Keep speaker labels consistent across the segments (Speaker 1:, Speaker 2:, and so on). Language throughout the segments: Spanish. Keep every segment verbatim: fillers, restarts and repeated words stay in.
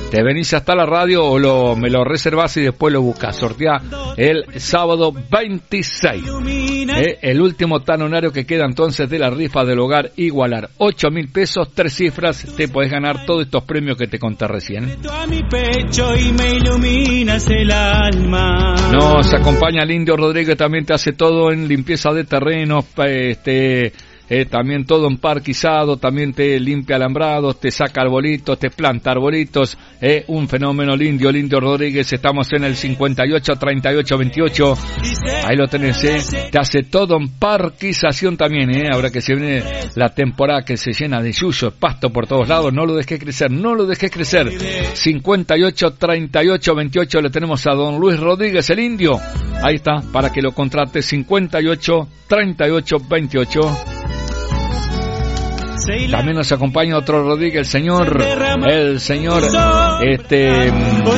Speaker 1: te venís hasta la radio o lo, me lo reservás y después lo buscas. Sortea el sábado veintiséis. Eh, el último talonario que queda entonces de la rifa del hogar Igualar. ocho mil pesos, tres cifras, te podés ganar todos estos premios que te conté recién. Nos acompaña el Indio Rodríguez, también te hace todo en limpieza de terrenos, este... Eh, también todo emparquizado, también te limpia alambrados, te saca arbolitos, te planta arbolitos, eh, un fenómeno el Indio, el Indio Rodríguez. Estamos en el cincuenta y ocho, treinta y ocho, veintiocho, ahí lo tenés, eh. Te hace todo emparquización también, eh, ahora que se viene la temporada que se llena de yuyo, pasto por todos lados, no lo dejes crecer, no lo dejes crecer. Cincuenta y ocho, treinta y ocho, veintiocho, le tenemos a don Luis Rodríguez, el Indio, ahí está, para que lo contrate. Cincuenta y ocho, treinta y ocho, veintiocho. También nos acompaña otro Rodríguez, el señor, el señor, este,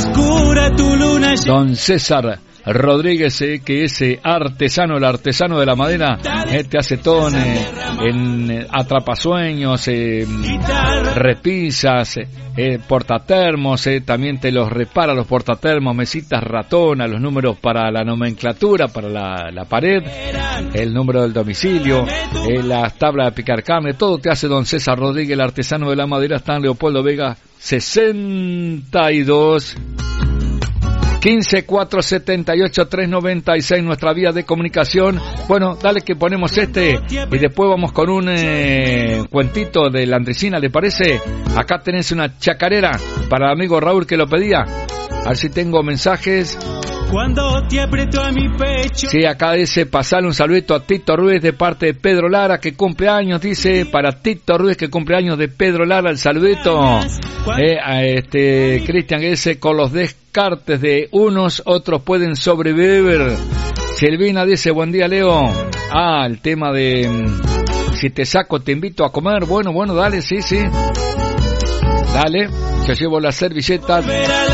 Speaker 1: don César Rodríguez, eh, que es eh, artesano, el artesano de la madera, eh, te hace todo en, eh, en eh, atrapasueños, eh, repisas, eh, eh, portatermos, eh, también te los repara los portatermos, mesitas ratona, los números para la nomenclatura, para la, la pared, el número del domicilio, eh, las tablas de picar carne, todo te hace don César Rodríguez, el artesano de la madera. Está en Leopoldo Vega sesenta y dos. quince, cuatrocientos setenta y ocho, trescientos noventa y seis, nuestra vía de comunicación. Bueno, dale que ponemos este y después vamos con un eh, cuentito de la Andresina, ¿le parece? Acá tenés una chacarera para el amigo Raúl que lo pedía. A ver si tengo mensajes. Cuando te apretó a mi pecho. Sí, acá dice, pasarle un saludito a Tito Ruiz de parte de Pedro Lara, que cumple años, dice, para Tito Ruiz, que cumple años, de Pedro Lara, el saludito. Eh, a este Cristian, que dice, con los descartes de unos, otros pueden sobrevivir. Silvina dice, buen día, Leo. Ah, el tema de, si te saco, te invito a comer. Bueno, bueno, dale, sí, sí. Dale, yo llevo las servilletas.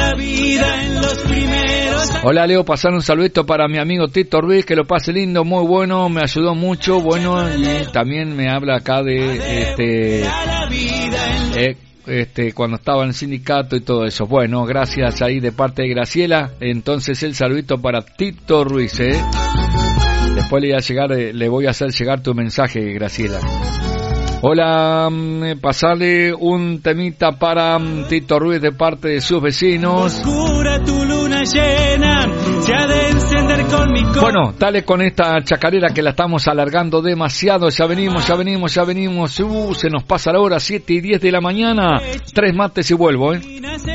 Speaker 1: Hola, Leo, pasar un saludito para mi amigo Tito Ruiz, que lo pase lindo, muy bueno, me ayudó mucho, bueno, y también me habla acá de este eh, este cuando estaba en el sindicato y todo eso. Bueno, gracias ahí de parte de Graciela. Entonces el saludito para Tito Ruiz, eh. Después le voy a llegar, le voy a hacer llegar tu mensaje, Graciela. Hola, pasale un temita para Tito Ruiz de parte de sus vecinos. Oscura tu luna llena, se ha de encender con mi corazón. Bueno, dale con esta chacarera que la estamos alargando demasiado. Ya venimos, ya venimos, ya venimos. Uh, se nos pasa la hora, siete y diez de la mañana. Tres mates y vuelvo, ¿eh?